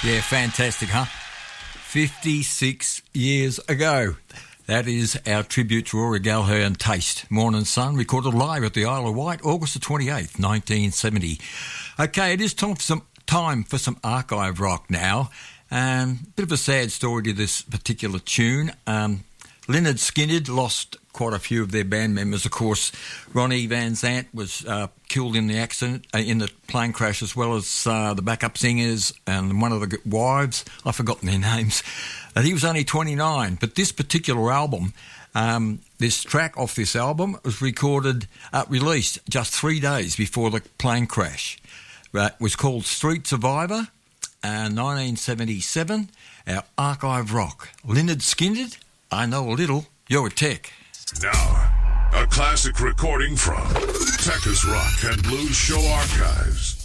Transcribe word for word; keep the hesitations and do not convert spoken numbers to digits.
Yeah, fantastic, huh? fifty-six years ago. That is our tribute to Rory Gallagher and Taste. Morning Sun, recorded live at the Isle of Wight, August the twenty-eighth, nineteen seventy. Okay, it is time for some, time for some archive rock now. Um, bit of a sad story to this particular tune. Um, Lynyrd Skynyrd lost quite a few of their band members. Of course, Ronnie Van Zant was uh, killed in the accident, uh, in the plane crash, as well as uh, the backup singers and one of the wives. I've forgotten their names. And he was only twenty-nine. But this particular album, um, this track off this album was recorded, uh, released just three days before the plane crash. Uh, it was called Street Survivor, uh, nineteen seventy-seven. Our archive rock. Lynyrd Skynyrd, I Know a Little, You're a Tech. Now, a classic recording from Texas Rock and Blues Show Archives.